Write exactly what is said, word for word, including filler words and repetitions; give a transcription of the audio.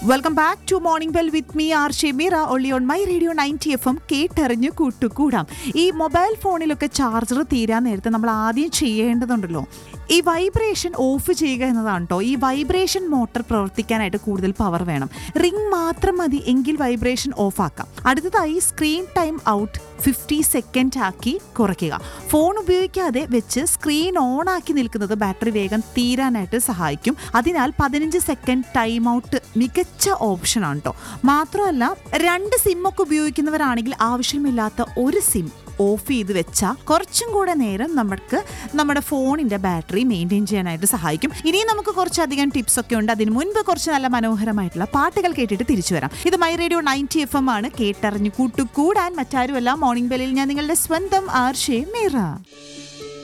Welcome back to morning bell with me R Shemeera only on my radio ninety F M. കേട്ടറിഞ്ഞ് കൂട്ടുകൂടാം. ഈ mobile ഫോണിലൊക്കെ charger തീരാൻ നേരത്തെ നമ്മൾ ആദ്യം ചെയ്യേണ്ടതുണ്ടല്ലോ, ഈ വൈബ്രേഷൻ ഓഫ് ചെയ്യുക എന്നതാണ് കേട്ടോ. ഈ വൈബ്രേഷൻ മോട്ടർ പ്രവർത്തിക്കാനായിട്ട് കൂടുതൽ പവർ വേണം. റിംഗ് മാത്രം മതി എങ്കിൽ വൈബ്രേഷൻ ഓഫ് ആക്കാം. അടുത്തതായി screen time out fifty second ആക്കി കുറയ്ക്കുക. ഫോൺ ഉപയോഗിക്കാതെ വെച്ച് സ്ക്രീൻ ഓൺ ആക്കി നിൽക്കുന്നത് ബാറ്ററി വേഗം തീരാനായിട്ട് സഹായിക്കും. അതിനാൽ പതിനഞ്ച് സെക്കൻഡ് ടൈം ഔട്ട് മികച്ച ഓപ്ഷനാണ് കേട്ടോ. മാത്രമല്ല, രണ്ട് സിമ്മൊക്കെ ഉപയോഗിക്കുന്നവരാണെങ്കിൽ ആവശ്യമില്ലാത്ത ഒരു സിം ഓഫ് ചെയ്ത് വെച്ചാൽ കുറച്ചും കൂടെ നേരം നമുക്ക് നമ്മുടെ ഫോണിന്റെ ബാറ്ററി മെയിൻറ്റെയിൻ ചെയ്യാനായിട്ട് സഹായിക്കും. ഇനിയും നമുക്ക് കുറച്ചധികം ടിപ്സ് ഒക്കെ ഉണ്ട്. അതിന് മുൻപ് കുറച്ച് നല്ല മനോഹരമായിട്ടുള്ള പാട്ടുകൾ കേട്ടിട്ട് തിരിച്ചു വരാം. ഇത് my radio ninety F M ആണ്. കേട്ടറിഞ്ഞു കൂട്ടുകൂടാൻ മറ്റാരുമല്ല, മോർണിംഗ് ബെല്ലിൽ ഞാൻ നിങ്ങളുടെ സ്വന്തം ആർ ഷെമീറ.